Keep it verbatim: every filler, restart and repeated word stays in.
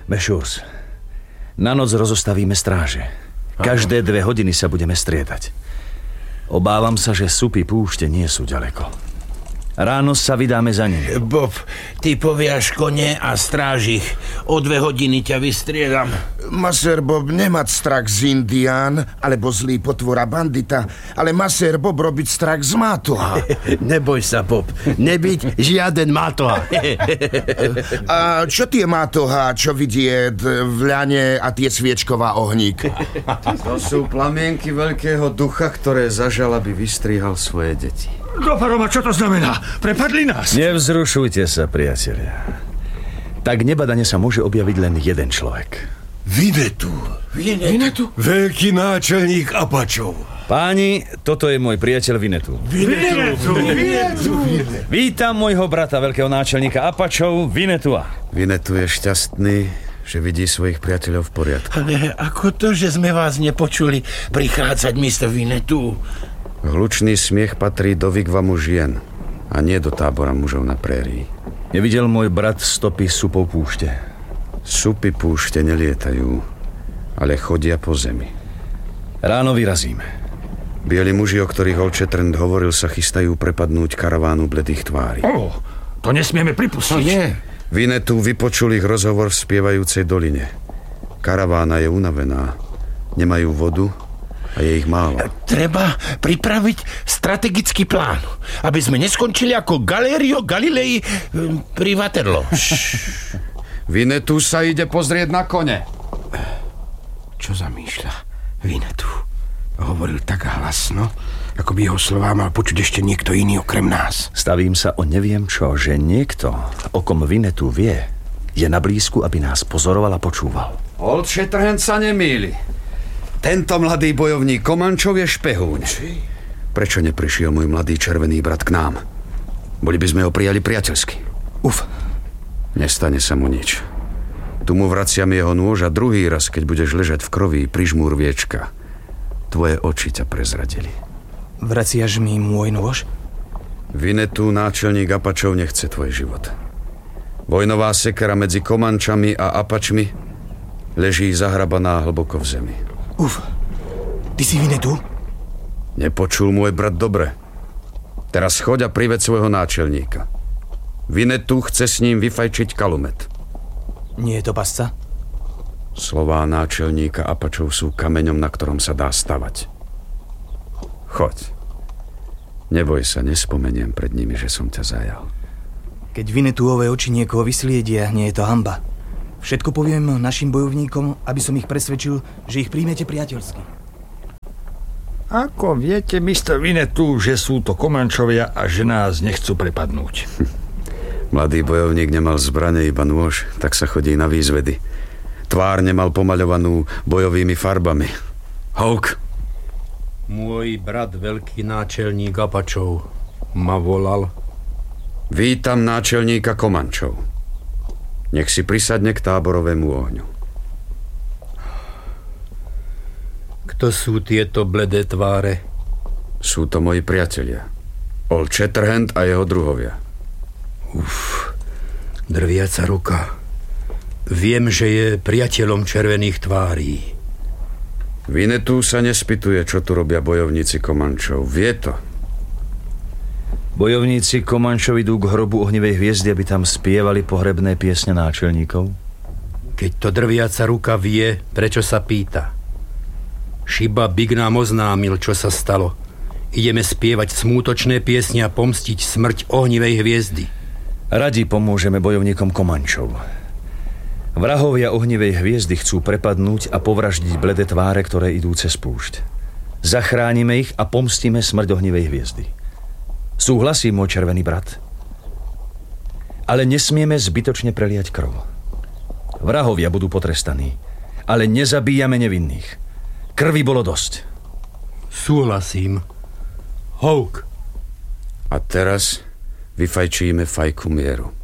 Mešúrs, na noc rozostavíme stráže. Každé dve hodiny sa budeme striedať. Obávam sa, že supy púšte nie sú ďaleko. Ráno sa vydáme za nimi. Bob, ty poviaš kone a strážich. O dve hodiny ťa vystriedam. Maser Bob, nemať strach z Indián, alebo zlý potvora bandita, ale Maser Bob robiť strach z mátoha. Neboj sa, Bob. Nebyť žiaden mátoha. A čo tie mátoha, čo vidieť v ľane a tie sviečková ohník? To sú plamienky veľkého ducha, ktoré zažal, aby vystrihal svoje deti. Doparoma, čo to znamená? Prepadli nás? Nevzrušujte sa, priatelia. Tak nebadane sa môže objaviť len jeden človek. Vinetu. Vinetu? Veľký náčelník Apačov. Páni, toto je môj priateľ Vinetu. Vinetu. Vinetu. Vítam môjho brata, veľkého náčelníka Apačov, Vinetua. Vinetu je šťastný, že vidí svojich priateľov v poriadku. Ale ako to, že sme vás nepočuli prichádzať, mister Vinetu? Hlučný smiech patrí do vigvamu žien a nie do tábora mužov na prérii. Nevidel môj brat stopy supov púšte? Supy púšte nelietajú, ale chodia po zemi. Ráno vyrazíme. Bieli muži, o ktorých Olčetrnd hovoril, sa chystajú prepadnúť karavánu bledých tvári. O, to nesmieme pripustiť. Nie. Vinetu vypočul ich rozhovor v spievajúcej doline. Karavána je unavená. Nemajú vodu a je ich málo. Treba pripraviť strategický plán, aby sme neskončili ako Galerio Galilei pri Waterloo. Vinetu sa ide pozrieť na kone. Čo zamýšľa Vinetu? Hovoril tak hlasno, ako by jeho slová mal počuť ešte niekto iný okrem nás. Stavím sa o neviem čo, že niekto, o kom Vinetu vie, je na blízku, aby nás pozoroval a počúval. Olčetrnd sa nemýli. Tento mladý bojovník Komančov je špehúň. Prečo neprišiel môj mladý červený brat k nám? Boli by sme ho prijali priateľsky. Uf. Nestane sa mu nič. Tu mu vraciam jeho nôž a druhý raz, keď budeš ležať v kroví, prižmúr viečka. Tvoje oči ťa prezradili. Vraciaš mi môj nôž? Vinetu, náčelník Apačov, nechce tvoj život. Vojnová sekera medzi Komančami a Apačmi leží zahrabaná hlboko v zemi. Uf, ty si Vinetu? Nepočul môj brat dobre. Teraz choď a priveď svojho náčelníka. Vinetu chce s ním vyfajčiť kalumet. Nie je to pasca? Slová náčelníka Apačov sú kameňom, na ktorom sa dá stavať. Choď. Neboj sa, nespomeniem pred nimi, že som ťa zajal. Keď Vinetuové oči niekoho vysliedia, nie je to hanba. Všetko poviem našim bojovníkom, aby som ich presvedčil, že ich príjmete priateľsky. Ako viete, mister Vinetu, že sú to Komančovia a že nás nechcú prepadnúť? Mladý bojovník nemal zbrane, iba nôž, tak sa chodí na výzvedy. Tvár nemal pomaľovanú bojovými farbami. Hawk. Môj brat, veľký náčelník Apačov, ma volal. Vítam náčelníka Komančov. Nech si prisadne k táborovému ohňu. Kto sú tieto bledé tváre? Sú to moji priatelia. Olčetrnd a jeho druhovia. Uf, drviaca ruka. Viem, že je priateľom červených tvárí. Vinetu sa nespýtuje, čo tu robia bojovníci Komančov. Vie to. Bojovníci Komančov idú k hrobu ohnivej hviezdy, aby tam spievali pohrebné piesne náčelníkov? Keď to drviaca ruka vie, prečo sa pýta? Šiba Big nám oznámil, čo sa stalo. Ideme spievať smútočné piesne a pomstiť smrť ohnivej hviezdy. Radi pomôžeme bojovníkom Komančov. Vrahovia ohnivej hviezdy chcú prepadnúť a povraždiť bledé tváre, ktoré idú cez púšť. Zachránime ich a pomstíme smrť ohnivej hviezdy. Súhlasí môj červený brat? Ale nesmieme zbytočne preliať krv. Vrahovia budú potrestaní, ale nezabíjame nevinných. Krvi bolo dosť. Súhlasím. Hawk. A teraz vyfajčíme fajku mieru.